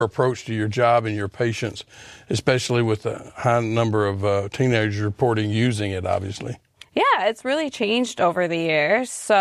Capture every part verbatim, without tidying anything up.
approach to your job and your patients, especially with the high number of uh, teenagers reporting using it, obviously? Yeah, it's really changed over the years. So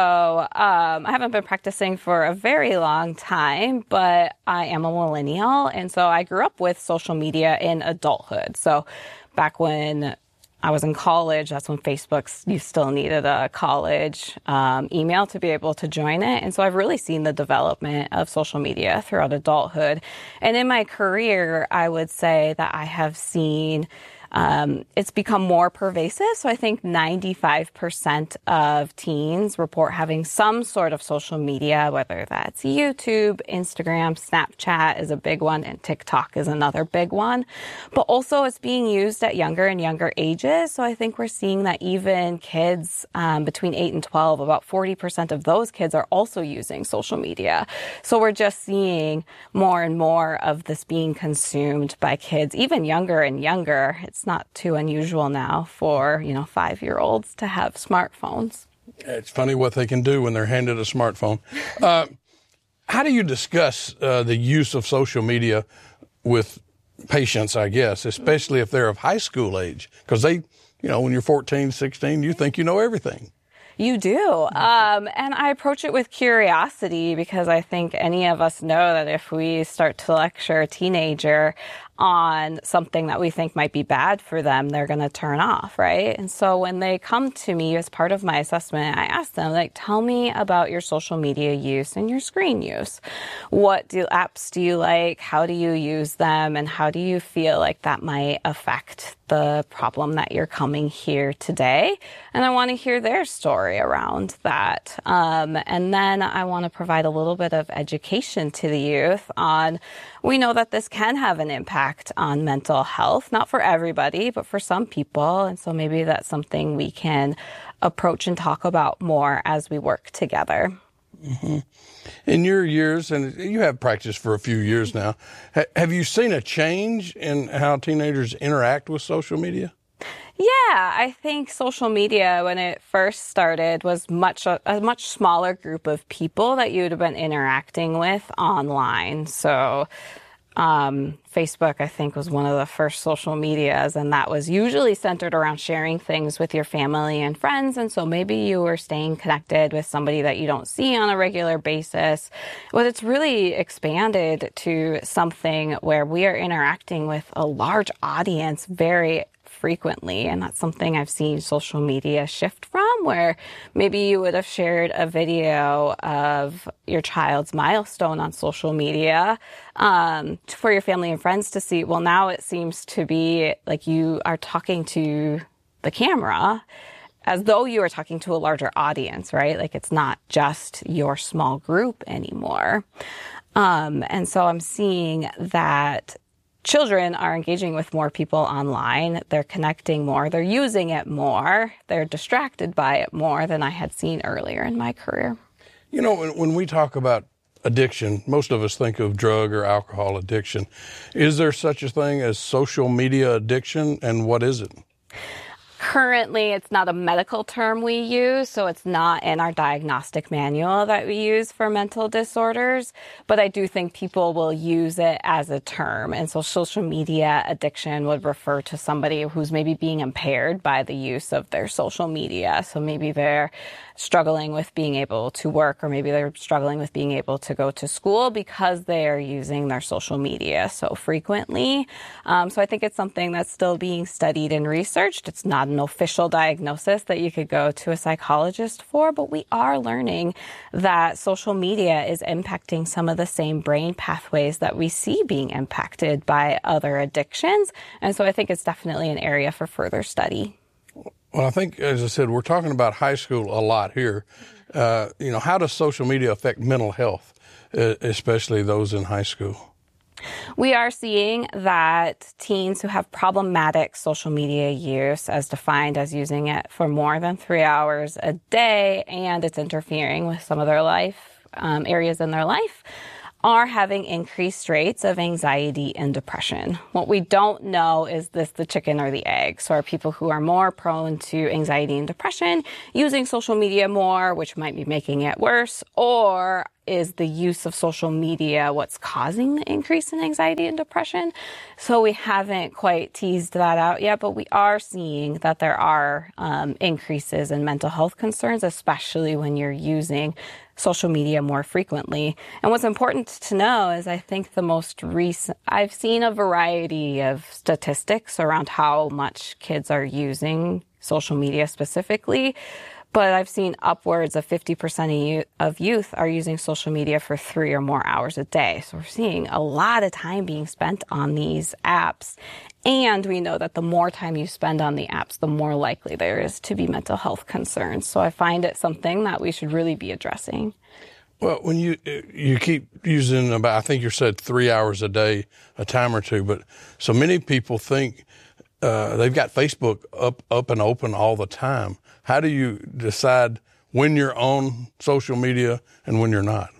um, I haven't been practicing for a very long time, but I am a millennial. And so I grew up with social media in adulthood. So back when I was in college, that's when Facebook, you still needed a college um, email to be able to join it. And so I've really seen the development of social media throughout adulthood. And in my career, I would say that I have seen Um, it's become more pervasive. So I think ninety-five percent of teens report having some sort of social media, whether that's YouTube, Instagram, Snapchat is a big one, and TikTok is another big one. But also it's being used at younger and younger ages. So I think we're seeing that even kids um, between eight and twelve, about forty percent of those kids are also using social media. So we're just seeing more and more of this being consumed by kids, even younger and younger. It's It's not too unusual now for, you know, five-year-olds to have smartphones. It's funny what they can do when they're handed a smartphone. Uh, how do you discuss uh, the use of social media with patients, I guess, especially if they're of high school age? Because they, you know, when you're fourteen, sixteen, you think you know everything. You do. Um, and I approach it with curiosity because I think any of us know that if we start to lecture a teenager on something that we think might be bad for them, they're going to turn off, right? And so when they come to me as part of my assessment, I ask them, like, tell me about your social media use and your screen use. What do apps do you like? How do you use them? And how do you feel like that might affect the problem that you're coming here today? And I want to hear their story around that. Um, and then I want to provide a little bit of education to the youth on, we know that this can have an impact on mental health, not for everybody, but for some people. And so maybe that's something we can approach and talk about more as we work together. Mm-hmm. In your years, and you have practiced for a few years now, ha- have you seen a change in how teenagers interact with social media? Yeah, I think social media, when it first started, was much a, a much smaller group of people that you would have been interacting with online. So um, Facebook, I think, was one of the first social medias, and that was usually centered around sharing things with your family and friends. And so maybe you were staying connected with somebody that you don't see on a regular basis. But it's really expanded to something where we are interacting with a large audience very frequently. And that's something I've seen social media shift from, where maybe you would have shared a video of your child's milestone on social media um, for your family and friends to see. Well, now it seems to be like you are talking to the camera as though you are talking to a larger audience, right? Like it's not just your small group anymore. Um, and so I'm seeing that children are engaging with more people online. They're connecting more. They're using it more. They're distracted by it more than I had seen earlier in my career. You know, when, when we talk about addiction, most of us think of drug or alcohol addiction. Is there such a thing as social media addiction, and what is it? Currently, it's not a medical term we use, so it's not in our diagnostic manual that we use for mental disorders, but I do think people will use it as a term. And so social media addiction would refer to somebody who's maybe being impaired by the use of their social media. So maybe they're struggling with being able to work, or maybe they're struggling with being able to go to school because they are using their social media so frequently. Um, so I think it's something that's still being studied and researched. It's not an official diagnosis that you could go to a psychologist for, but we are learning that social media is impacting some of the same brain pathways that we see being impacted by other addictions. And so I think it's definitely an area for further study. Well, I think, as I said, we're talking about high school a lot here. Uh, you know, how does social media affect mental health, uh, especially those in high school? We are seeing that teens who have problematic social media use, as defined as using it for more than three hours a day, and it's interfering with some of their life, um, areas in their life, are having increased rates of anxiety and depression. What we don't know is this the chicken or the egg. So are people who are more prone to anxiety and depression using social media more, which might be making it worse, or is the use of social media what's causing the increase in anxiety and depression? So we haven't quite teased that out yet, but we are seeing that there are um, increases in mental health concerns, especially when you're using social media more frequently. And what's important to know is I think the most recent, I've seen a variety of statistics around how much kids are using social media specifically, but I've seen upwards of fifty percent of youth are using social media for three or more hours a day. So we're seeing a lot of time being spent on these apps. And we know that the more time you spend on the apps, the more likely there is to be mental health concerns. So I find it something that we should really be addressing. Well, when you you keep using about, I think you said three hours a day, a time or two, but so many people think uh, they've got Facebook up up and open all the time. How do you decide when you're on social media and when you're not?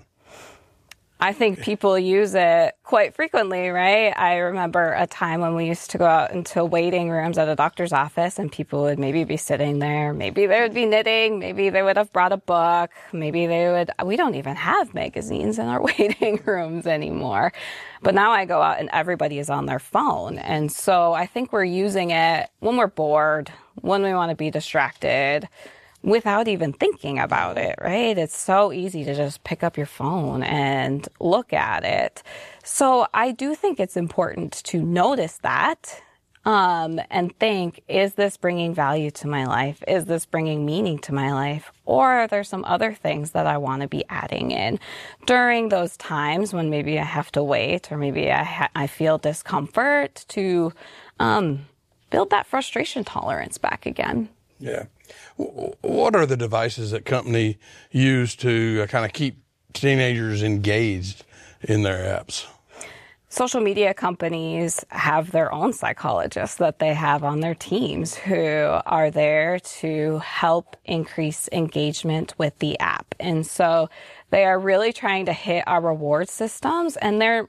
I think people use it quite frequently, right? I remember a time when we used to go out into waiting rooms at a doctor's office and people would maybe be sitting there. Maybe they would be knitting. Maybe they would have brought a book. Maybe they would, we don't even have magazines in our waiting rooms anymore. But now I go out and everybody is on their phone. And so I think we're using it when we're bored, when we want to be distracted, without even thinking about it, right? It's so easy to just pick up your phone and look at it. So I do think it's important to notice that um, and think, is this bringing value to my life? Is this bringing meaning to my life? Or are there some other things that I want to be adding in during those times when maybe I have to wait or maybe I, ha- I feel discomfort to um, build that frustration tolerance back again? Yeah. What are the devices that company use to kind of keep teenagers engaged in their apps? Social media companies have their own psychologists that they have on their teams who are there to help increase engagement with the app. And so they are really trying to hit our reward systems. And they're,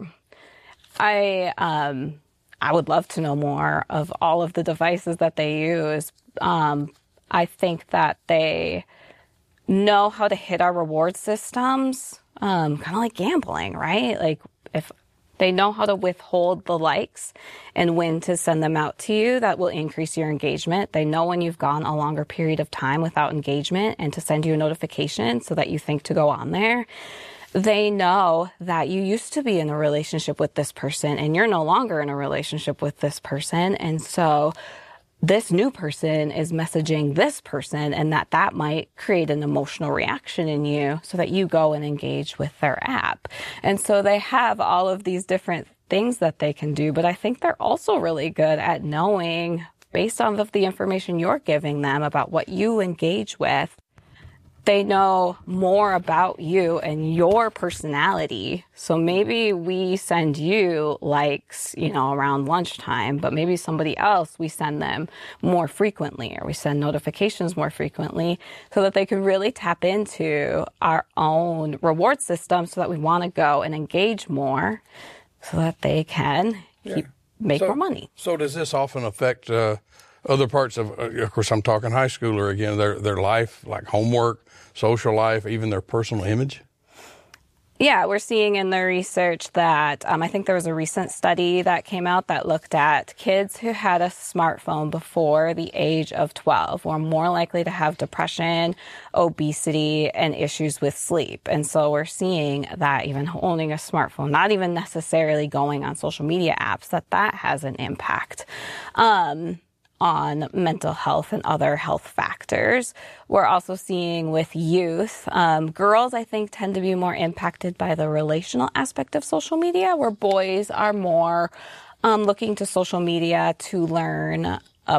I, um, I would love to know more of all of the devices that they use. Um, I think that they know how to hit our reward systems, um, kind of like gambling, right? Like if they know how to withhold the likes and when to send them out to you, that will increase your engagement. They know when you've gone a longer period of time without engagement and to send you a notification so that you think to go on there. They know that you used to be in a relationship with this person and you're no longer in a relationship with this person. And so this new person is messaging this person and that that might create an emotional reaction in you so that you go and engage with their app. And so they have all of these different things that they can do, but I think they're also really good at knowing, based on the information you're giving them about what you engage with, they know more about you and your personality. So maybe we send you likes, you know, around lunchtime, but maybe somebody else, we send them more frequently or we send notifications more frequently so that they can really tap into our own reward system so that we want to go and engage more so that they can yeah. keep, make so, more money. So does this often affect uh, other parts of, uh, of course, I'm talking high schooler again, their their life, like homework, social life, even their personal image? Yeah, we're seeing in the research that um, I think there was a recent study that came out that looked at kids who had a smartphone before the age of twelve were more likely to have depression, obesity, and issues with sleep. And so we're seeing that even owning a smartphone, not even necessarily going on social media apps, that that has an impact Um on mental health and other health factors. We're also seeing with youth, um, girls, I think, tend to be more impacted by the relational aspect of social media, where boys are more um, looking to social media to learn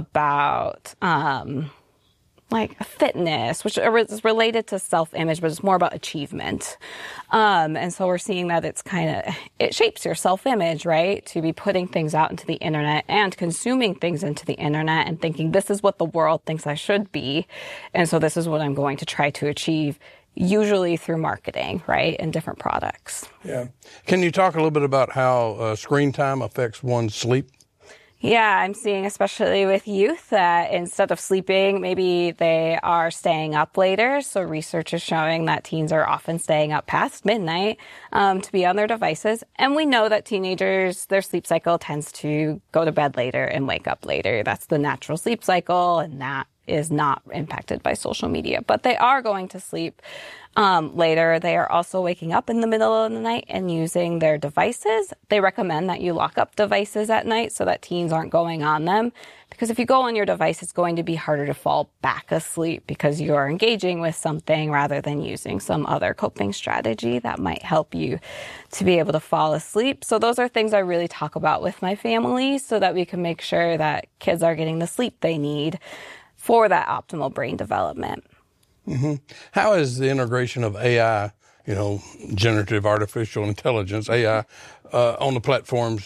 about um, like fitness, which is related to self-image, but it's more about achievement. Um, and so we're seeing that it's kind of, it shapes your self-image, right? To be putting things out into the internet and consuming things into the internet and thinking this is what the world thinks I should be. And so this is what I'm going to try to achieve, usually through marketing, right? And different products. Yeah. Can you talk a little bit about how uh, screen time affects one's sleep? Yeah, I'm seeing, especially with youth, that instead of sleeping, maybe they are staying up later. So research is showing that teens are often staying up past midnight um, to be on their devices. And we know that teenagers, their sleep cycle tends to go to bed later and wake up later. That's the natural sleep cycle, and that is not impacted by social media. But they are going to sleep Um, later. They are also waking up in the middle of the night and using their devices. They recommend that you lock up devices at night so that teens aren't going on them. Because if you go on your device, it's going to be harder to fall back asleep because you're engaging with something rather than using some other coping strategy that might help you to be able to fall asleep. So those are things I really talk about with my family so that we can make sure that kids are getting the sleep they need for that optimal brain development. Mm-hmm. How is the integration of A I, you know, generative artificial intelligence, A I, uh, on the platforms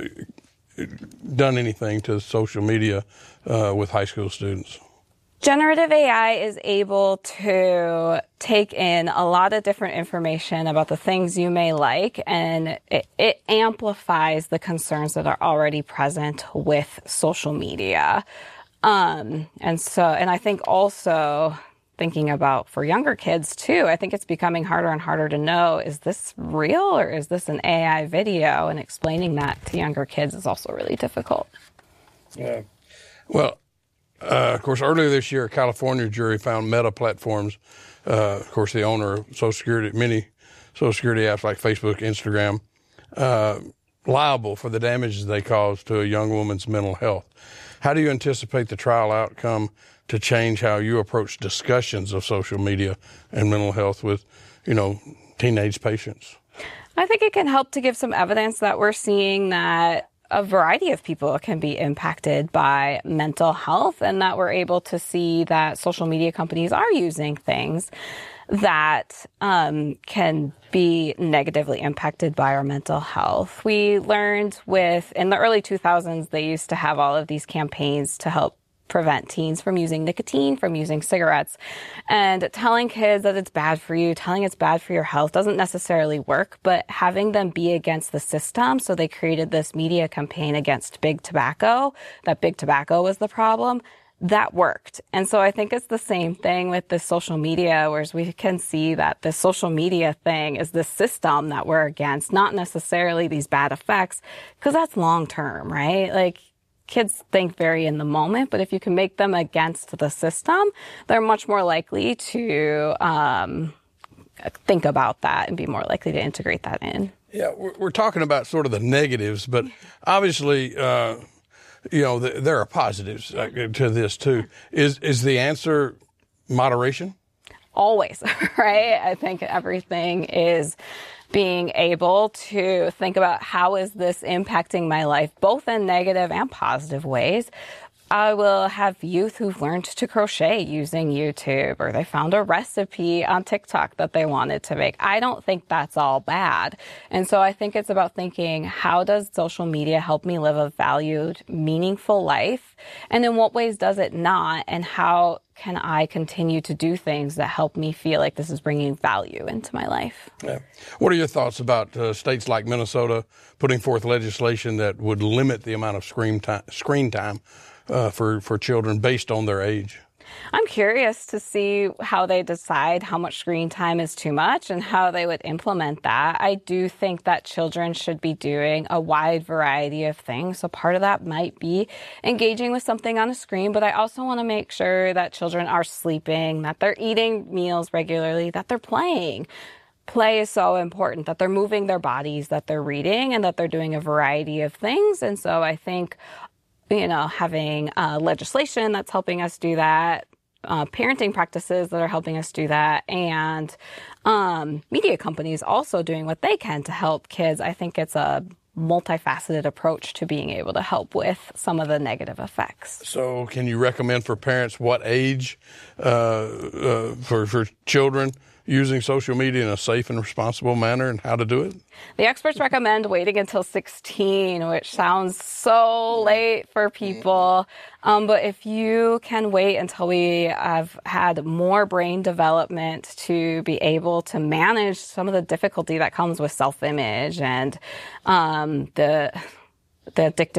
uh, done anything to social media uh, with high school students? Generative A I is able to take in a lot of different information about the things you may like, and it, it amplifies the concerns that are already present with social media. Um, and so, and I think also, thinking about for younger kids too, I think it's becoming harder and harder to know, is this real or is this an A I video? And explaining that to younger kids is also really difficult. Yeah. Well, uh, of course, earlier this year, a California jury found Meta Platforms, uh, of course, the owner of Social Security, many Social Security apps like Facebook, Instagram, uh, liable for the damages they caused to a young woman's mental health. How do you anticipate the trial outcome to change how you approach discussions of social media and mental health with, you know, teenage patients? I think it can help to give some evidence that we're seeing that a variety of people can be impacted by mental health, and that we're able to see that social media companies are using things that um, can be negatively impacted by our mental health. We learned with, in the early two thousands, they used to have all of these campaigns to help prevent teens from using nicotine, from using cigarettes. And telling kids that it's bad for you, telling it's bad for your health doesn't necessarily work, but having them be against the system. So they created this media campaign against big tobacco, that big tobacco was the problem. That worked. And so I think it's the same thing with the social media, whereas we can see that the social media thing is the system that we're against, not necessarily these bad effects, because that's long term, right? Like, kids think very in the moment, but if you can make them against the system, they're much more likely to um, think about that and be more likely to integrate that in. Yeah, we're, we're talking about sort of the negatives, but obviously, uh, you know, the, there are positives to this too. Is is the answer moderation? Always, right? I think everything is being able to think about how is this impacting my life, both in negative and positive ways. I will have youth who've learned to crochet using YouTube, or they found a recipe on TikTok that they wanted to make. I don't think that's all bad. And so I think it's about thinking, how does social media help me live a valued, meaningful life? And in what ways does it not? And how can I continue to do things that help me feel like this is bringing value into my life? Yeah. What are your thoughts about uh, states like Minnesota putting forth legislation that would limit the amount of screen time, screen time uh, for, for children based on their age? I'm curious to see how they decide how much screen time is too much and how they would implement that. I do think that children should be doing a wide variety of things. So part of that might be engaging with something on a screen, but I also want to make sure that children are sleeping, that they're eating meals regularly, that they're playing. Play is so important, that they're moving their bodies, that they're reading, and that they're doing a variety of things. And so I think, you know, having uh, legislation that's helping us do that, uh, parenting practices that are helping us do that, and um, media companies also doing what they can to help kids. I think it's a multifaceted approach to being able to help with some of the negative effects. So can you recommend for parents what age uh, uh, for, for children using social media in a safe and responsible manner, and how to do it? The experts recommend waiting until sixteen, which sounds so late for people. Um, but if you can wait until we have had more brain development to be able to manage some of the difficulty that comes with self-image and um, the the addictive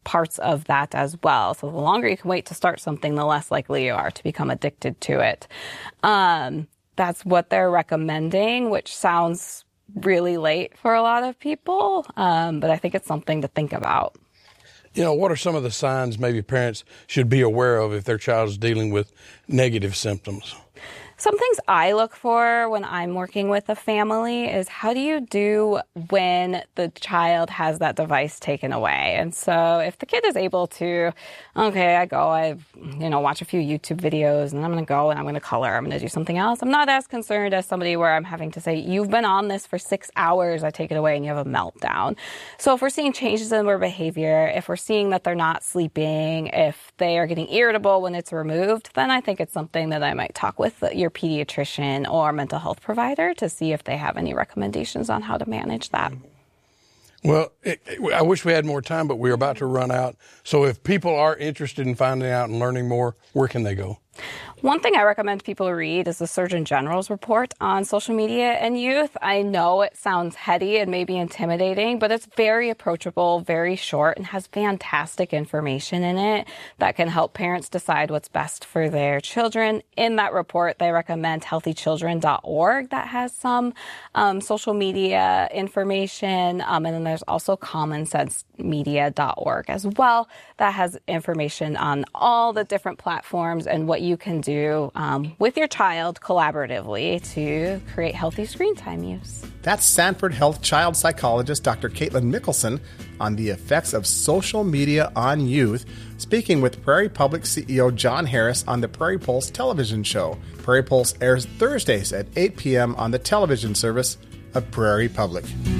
parts of that as well. So the longer you can wait to start something, the less likely you are to become addicted to it. Um, that's what they're recommending, which sounds really late for a lot of people, um, but I think it's something to think about. You know, what are some of the signs maybe parents should be aware of if their child is dealing with negative symptoms? Some things I look for when I'm working with a family is how do you do when the child has that device taken away? And so if the kid is able to, okay, I go, I, you know, watch a few YouTube videos and I'm going to go and I'm going to color, I'm going to do something else. I'm not as concerned as somebody where I'm having to say, you've been on this for six hours, I take it away and you have a meltdown. So if we're seeing changes in their behavior, if we're seeing that they're not sleeping, if they are getting irritable when it's removed, then I think it's something that I might talk with your pediatrician or mental health provider to see if they have any recommendations on how to manage that. Well, it, it, I wish we had more time, but we're about to run out. So if people are interested in finding out and learning more, where can they go? One thing I recommend people read is the Surgeon General's report on social media and youth. I know it sounds heady and maybe intimidating, but it's very approachable, very short, and has fantastic information in it that can help parents decide what's best for their children. In that report, they recommend healthy children dot org that has some um, social media information. Um, and then there's also common sense media dot org as well that has information on all the different platforms and what you can do um, with your child collaboratively to create healthy screen time use. That's Sanford Health child psychologist Doctor Caitlin Mickelson on the effects of social media on youth, speaking with Prairie Public C E O John Harris on the Prairie Pulse television show. Prairie Pulse airs Thursdays at eight p.m. on the television service of Prairie Public.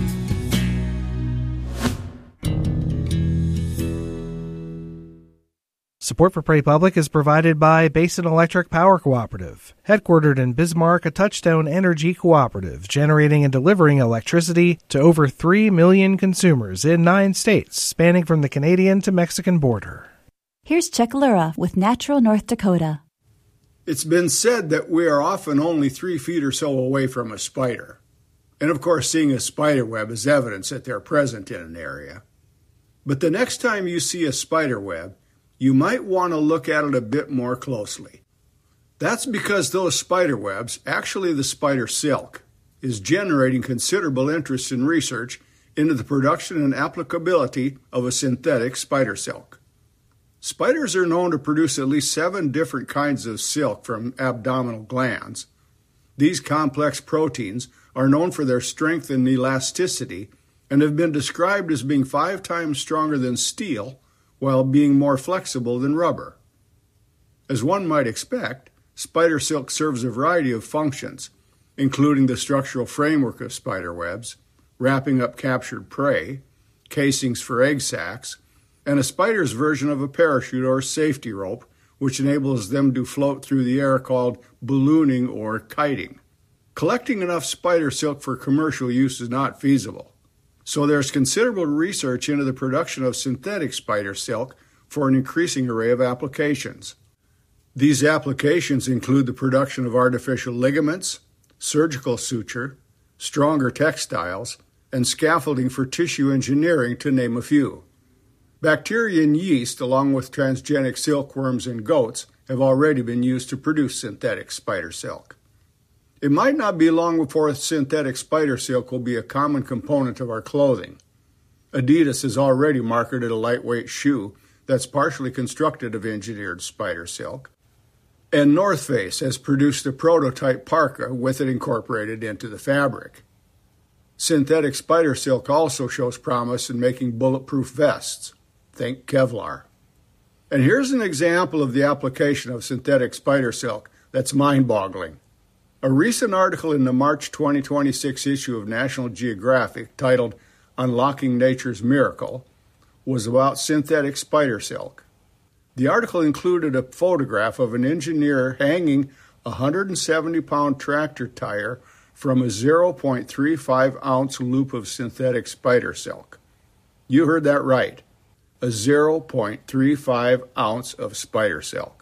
Support for Prairie Public is provided by Basin Electric Power Cooperative, headquartered in Bismarck, a Touchstone Energy cooperative, generating and delivering electricity to over three million consumers in nine states, spanning from the Canadian to Mexican border. Here's Chuck Lura with Natural North Dakota. It's been said that we are often only three feet or so away from a spider. And of course, seeing a spider web is evidence that they're present in an area. But the next time you see a spider web, you might want to look at it a bit more closely. That's because those spider webs, actually the spider silk, is generating considerable interest in research into the production and applicability of a synthetic spider silk. Spiders are known to produce at least seven different kinds of silk from abdominal glands. These complex proteins are known for their strength and elasticity and have been described as being five times stronger than steel while being more flexible than rubber. As one might expect, spider silk serves a variety of functions, including the structural framework of spider webs, wrapping up captured prey, casings for egg sacs, and a spider's version of a parachute or safety rope, which enables them to float through the air, called ballooning or kiting. Collecting enough spider silk for commercial use is not feasible. So there's considerable research into the production of synthetic spider silk for an increasing array of applications. These applications include the production of artificial ligaments, surgical suture, stronger textiles, and scaffolding for tissue engineering, to name a few. Bacteria and yeast, along with transgenic silkworms in goats, have already been used to produce synthetic spider silk. It might not be long before synthetic spider silk will be a common component of our clothing. Adidas has already marketed a lightweight shoe that's partially constructed of engineered spider silk. And North Face has produced a prototype parka with it incorporated into the fabric. Synthetic spider silk also shows promise in making bulletproof vests. Think Kevlar. And here's an example of the application of synthetic spider silk that's mind-boggling. A recent article in the March twenty twenty-six issue of National Geographic, titled Unlocking Nature's Miracle, was about synthetic spider silk. The article included a photograph of an engineer hanging a one hundred seventy pound tractor tire from a zero point three five ounce loop of synthetic spider silk. You heard that right, a zero point three five ounce of spider silk.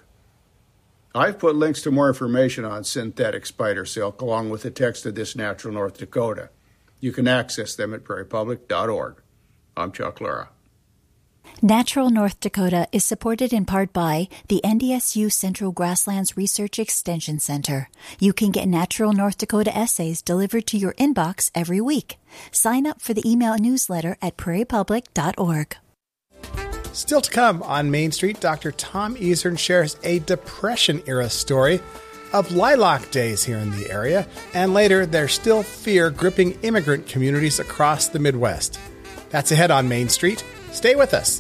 I've put links to more information on synthetic spider silk along with the text of this Natural North Dakota. You can access them at prairie public dot org. I'm Chuck Lura. Natural North Dakota is supported in part by the N D S U Central Grasslands Research Extension Center. You can get Natural North Dakota essays delivered to your inbox every week. Sign up for the email newsletter at prairie public dot org. Still to come on Main Street, Doctor Tom Easern shares a Depression-era story of lilac days here in the area, and later there's still fear gripping immigrant communities across the Midwest. That's ahead on Main Street. Stay with us.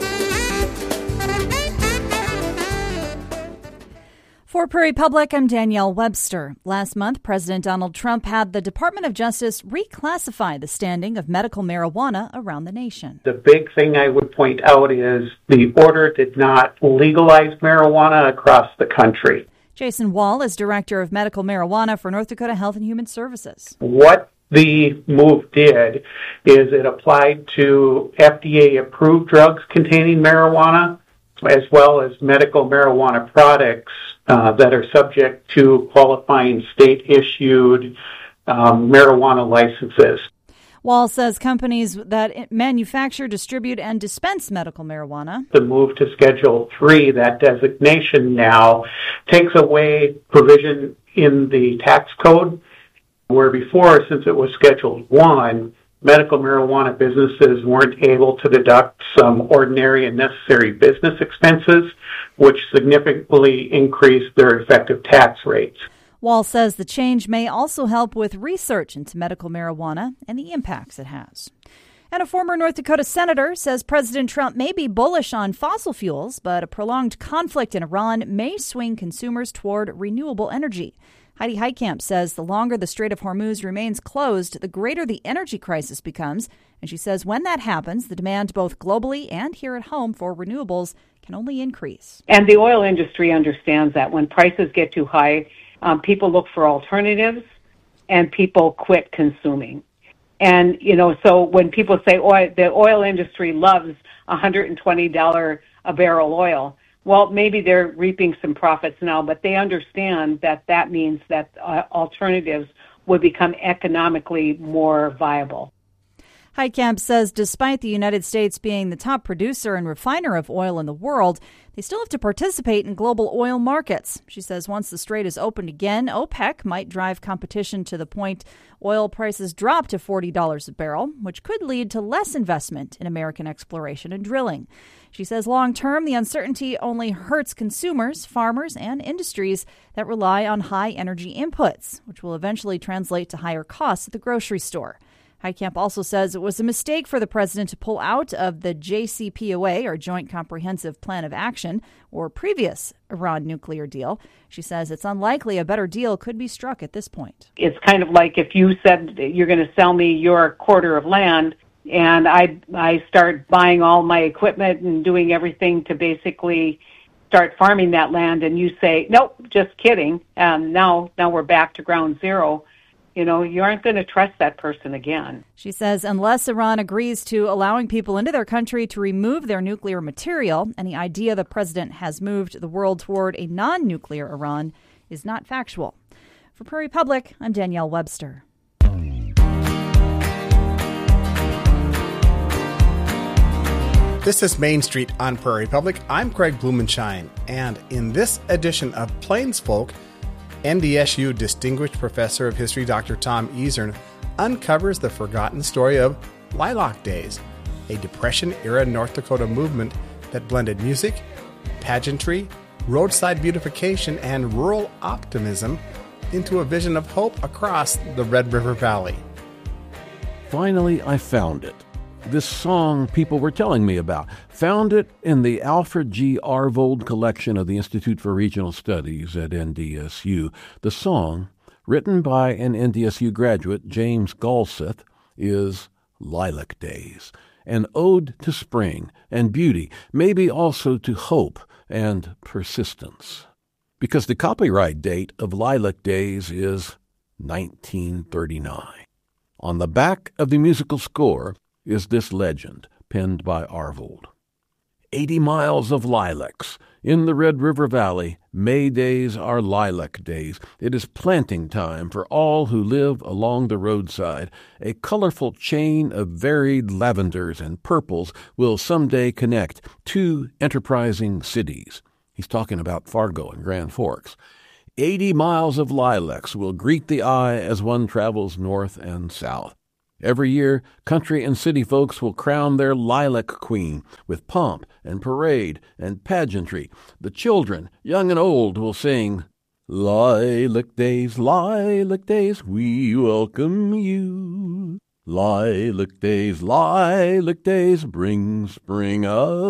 For Prairie Public, I'm Danielle Webster. Last month, President Donald Trump had the Department of Justice reclassify the standing of medical marijuana around the nation. The big thing I would point out is the order did not legalize marijuana across the country. Jason Wall is Director of Medical Marijuana for North Dakota Health and Human Services. What the move did is it applied to F D A-approved drugs containing marijuana, as well as medical marijuana products uh, that are subject to qualifying state-issued um, marijuana licenses. Wall says companies that manufacture, distribute, and dispense medical marijuana. The move to Schedule three, that designation now, takes away provision in the tax code, where before, since it was Schedule one, medical marijuana businesses weren't able to deduct some ordinary and necessary business expenses, which significantly increased their effective tax rates. Wall says the change may also help with research into medical marijuana and the impacts it has. And a former North Dakota senator says President Trump may be bullish on fossil fuels, but a prolonged conflict in Iran may swing consumers toward renewable energy. Heidi Heitkamp says the longer the Strait of Hormuz remains closed, the greater the energy crisis becomes. And she says when that happens, the demand both globally and here at home for renewables can only increase. And the oil industry understands that when prices get too high, um, people look for alternatives and people quit consuming. And, you know, so when people say oil, the oil industry loves one hundred twenty dollars a barrel oil, well, maybe they're reaping some profits now, but they understand that that means that uh, alternatives would become economically more viable. Heitkamp says despite the United States being the top producer and refiner of oil in the world, they still have to participate in global oil markets. She says once the strait is opened again, OPEC might drive competition to the point oil prices drop to forty dollars a barrel, which could lead to less investment in American exploration and drilling. She says long term, the uncertainty only hurts consumers, farmers, and industries that rely on high energy inputs, which will eventually translate to higher costs at the grocery store. Heitkamp also says it was a mistake for the president to pull out of the J C P O A, or Joint Comprehensive Plan of Action, or previous Iran nuclear deal. She says it's unlikely a better deal could be struck at this point. It's kind of like if you said you're going to sell me your quarter of land, and I I start buying all my equipment and doing everything to basically start farming that land, and you say, nope, just kidding, and now now we're back to ground zero. You know, you aren't going to trust that person again. She says unless Iran agrees to allowing people into their country to remove their nuclear material, and the idea the president has moved the world toward a non-nuclear Iran is not factual. For Prairie Public, I'm Danielle Webster. This is Main Street on Prairie Public. I'm Craig Blumenshine, and in this edition of Plains Folk, N D S U Distinguished Professor of History Doctor Tom Easern uncovers the forgotten story of Lilac Days, a Depression-era North Dakota movement that blended music, pageantry, roadside beautification, and rural optimism into a vision of hope across the Red River Valley. Finally, I found it. This song people were telling me about. Found it in the Alfred G. Arvold collection of the Institute for Regional Studies at N D S U. The song, written by an N D S U graduate, James Galseth, is Lilac Days, an ode to spring and beauty, maybe also to hope and persistence. Because the copyright date of Lilac Days is nineteen thirty-nine. On the back of the musical score is this legend, penned by Arvold. eighty miles of lilacs. In the Red River Valley, May days are lilac days. It is planting time for all who live along the roadside. A colorful chain of varied lavenders and purples will someday connect two enterprising cities. He's talking about Fargo and Grand Forks. Eighty miles of lilacs will greet the eye as one travels north and south. Every year, country and city folks will crown their lilac queen with pomp and parade and pageantry. The children, young and old, will sing, "Lilac days, lilac days, we welcome you. Lilac days, lilac days, bring spring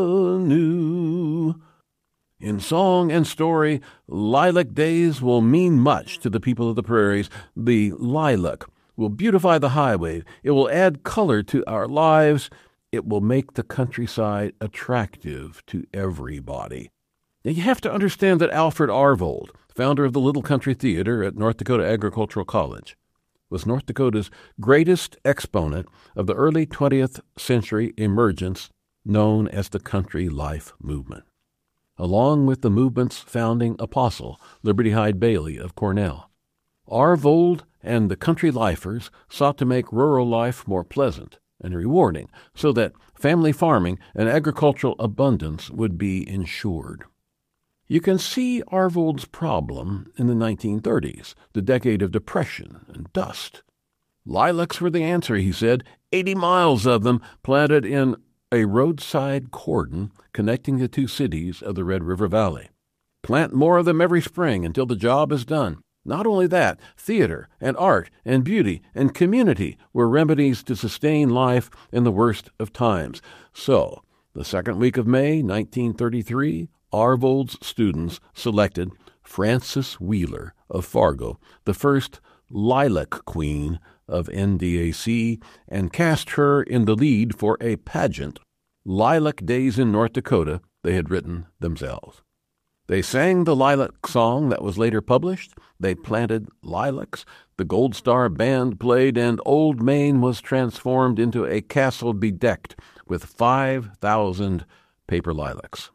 anew." In song and story, lilac days will mean much to the people of the prairies. The lilac will beautify the highway. It will add color to our lives. It will make the countryside attractive to everybody. Now, you have to understand that Alfred Arvold, founder of the Little Country Theater at North Dakota Agricultural College, was North Dakota's greatest exponent of the early twentieth century emergence known as the country life movement, along with the movement's founding apostle, Liberty Hyde Bailey of Cornell. Arvold and the country lifers sought to make rural life more pleasant and rewarding so that family farming and agricultural abundance would be ensured. You can see Arvold's problem in the nineteen thirties, the decade of depression and dust. Lilacs were the answer, he said, eighty miles of them planted in a roadside cordon connecting the two cities of the Red River Valley. Plant more of them every spring until the job is done. Not only that, theater and art and beauty and community were remedies to sustain life in the worst of times. So, the second week of May, nineteen thirty-three, Arvold's students selected Frances Wheeler of Fargo, the first lilac queen of N D A C, and cast her in the lead for a pageant, Lilac Days in North Dakota, they had written themselves. They sang the lilac song that was later published. They planted lilacs. The Gold Star Band played, and Old Main was transformed into a castle bedecked with five thousand paper lilacs.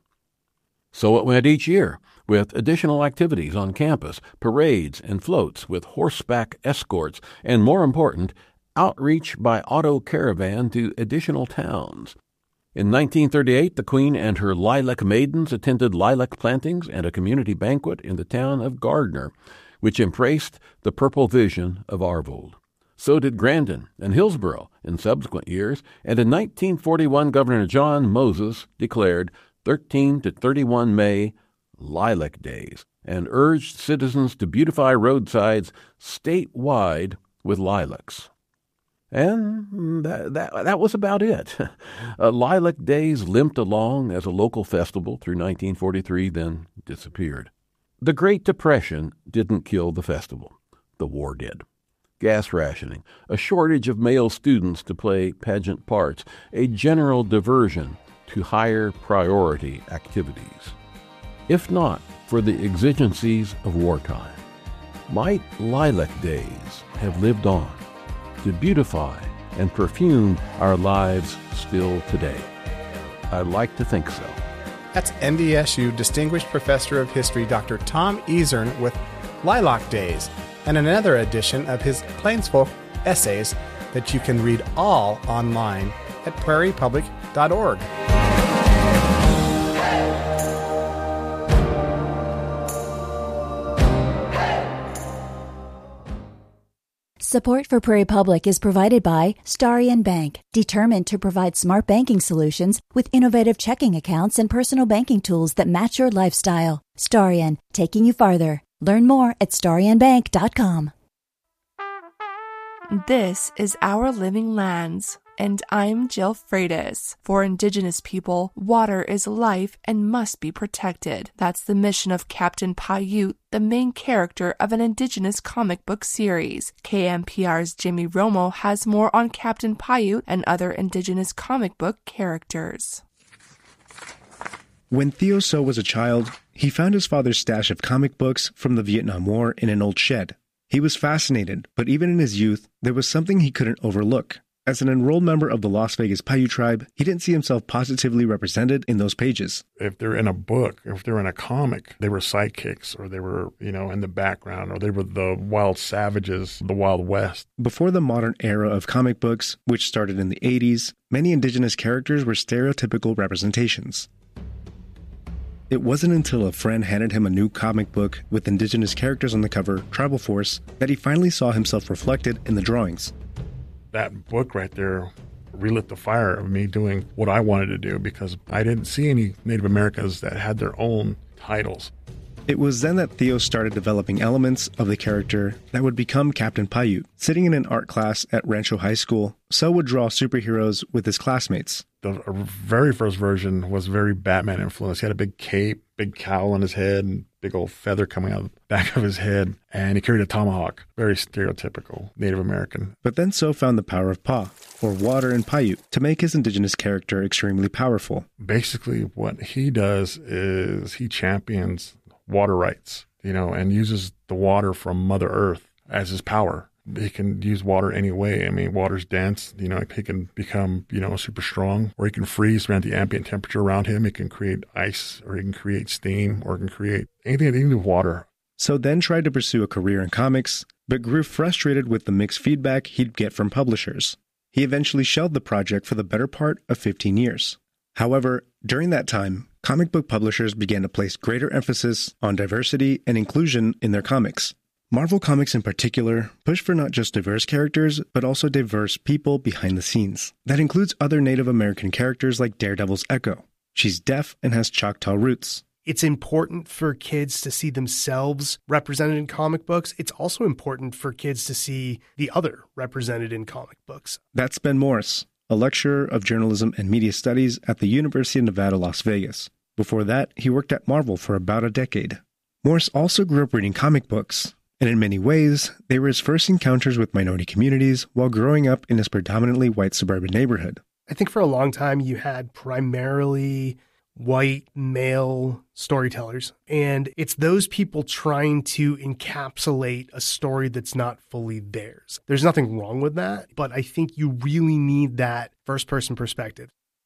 So it went each year, with additional activities on campus, parades and floats with horseback escorts, and more important, outreach by auto caravan to additional towns. In nineteen thirty-eight, the Queen and her lilac maidens attended lilac plantings and a community banquet in the town of Gardner, which embraced the purple vision of Arvold. So did Grandin and Hillsborough in subsequent years, and in nineteen forty-one, Governor John Moses declared thirteen to thirty-one May Lilac Days and urged citizens to beautify roadsides statewide with lilacs. And that, that, that was about it. Uh, Lilac Days limped along as a local festival through nineteen forty-three, then disappeared. The Great Depression didn't kill the festival. The war did. Gas rationing, a shortage of male students to play pageant parts, a general diversion to higher priority activities. If not for the exigencies of wartime, might Lilac Days have lived on to beautify and perfume our lives still today? I'd like to think so. That's N D S U Distinguished Professor of History Doctor Tom Eazern with Lilac Days, and another edition of his Plainsfolk essays that you can read all online at prairie public dot org. Support for Prairie Public is provided by Starion Bank, determined to provide smart banking solutions with innovative checking accounts and personal banking tools that match your lifestyle. Starion, taking you farther. Learn more at starion bank dot com. This is Our Living Lands, and I'm Jill Freitas. For Indigenous people, water is life and must be protected. That's the mission of Captain Paiute, the main character of an Indigenous comic book series. K M P R's Jimmy Romo has more on Captain Paiute and other Indigenous comic book characters. When Theo So was a child, he found his father's stash of comic books from the Vietnam War in an old shed. He was fascinated, but even in his youth, there was something he couldn't overlook. As an enrolled member of the Las Vegas Paiute tribe, he didn't see himself positively represented in those pages. If they're in a book, if they're in a comic, they were sidekicks, or they were, you know, in the background, or they were the wild savages, the Wild West. Before the modern era of comic books, which started in the eighties, many indigenous characters were stereotypical representations. It wasn't until a friend handed him a new comic book with indigenous characters on the cover, Tribal Force, that he finally saw himself reflected in the drawings. That book right there relit the fire of me doing what I wanted to do, because I didn't see any Native Americans that had their own titles. It was then that Theo started developing elements of the character that would become Captain Paiute. Sitting in an art class at Rancho High School, So would draw superheroes with his classmates. The very first version was very Batman influenced. He had a big cape, big cowl on his head, and big old feather coming out the back of his head. And he carried a tomahawk. Very stereotypical Native American. But then So found the power of Pa, or water in Paiute, to make his indigenous character extremely powerful. Basically, what he does is he champions water rights, you know, and uses the water from Mother Earth as his power. He can use water any way. I mean, water's dense, you know, he can become, you know, super strong, or he can freeze around the ambient temperature around him. He can create ice, or he can create steam, or he can create anything that he can do with water. So then tried to pursue a career in comics, but grew frustrated with the mixed feedback he'd get from publishers. He eventually shelved the project for the better part of fifteen years. However, during that time, comic book publishers began to place greater emphasis on diversity and inclusion in their comics. Marvel Comics in particular pushed for not just diverse characters, but also diverse people behind the scenes. That includes other Native American characters like Daredevil's Echo. She's deaf and has Choctaw roots. It's important for kids to see themselves represented in comic books. It's also important for kids to see the other represented in comic books. That's Ben Morris, a lecturer of journalism and media studies at the University of Nevada, Las Vegas. Before that, he worked at Marvel for about a decade. Morris also grew up reading comic books, and in many ways, they were his first encounters with minority communities while growing up in his predominantly white suburban neighborhood. I think for a long time you had primarily white male storytellers, and it's those people trying to encapsulate a story that's not fully theirs. There's nothing wrong with that, but I think you really need that first-person perspective.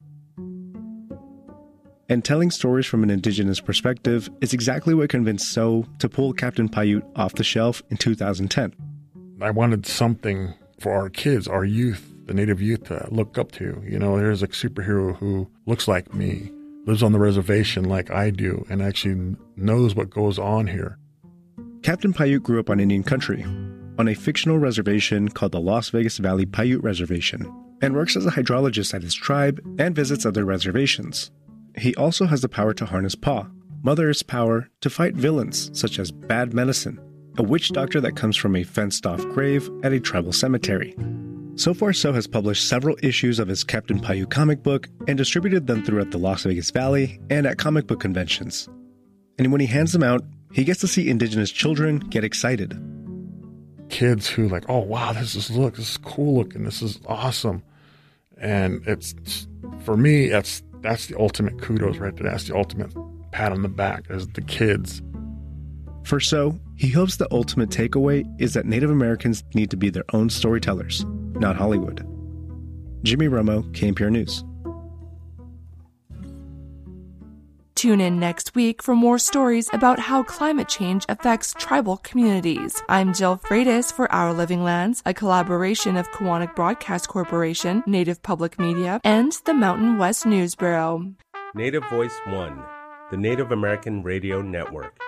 And telling stories from an indigenous perspective is exactly what convinced So to pull Captain Paiute off the shelf in two thousand ten. I wanted something for our kids, our youth, the Native youth to look up to. You know, there's a superhero who looks like me, lives on the reservation like I do, and actually knows what goes on here. Captain Paiute grew up on Indian country, on a fictional reservation called the Las Vegas Valley Paiute Reservation, and works as a hydrologist at his tribe and visits other reservations. He also has the power to harness Pa, Mother Earth's power to fight villains such as Bad Medicine, a witch doctor that comes from a fenced-off grave at a tribal cemetery. So far, So has published several issues of his Captain Paiute comic book and distributed them throughout the Las Vegas Valley and at comic book conventions. And when he hands them out, he gets to see indigenous children get excited. Kids who like, oh wow, this is look, this is cool looking, this is awesome. And it's, for me, that's that's the ultimate kudos right there. That's the ultimate pat on the back as the kids. For So, he hopes the ultimate takeaway is that Native Americans need to be their own storytellers, not Hollywood. Jimmy Romo, K N P R News. Tune in next week for more stories about how climate change affects tribal communities. I'm Jill Freitas for Our Living Lands, a collaboration of Koahnic Broadcast Corporation, Native Public Media, and the Mountain West News Bureau. Native Voice One, the Native American Radio Network.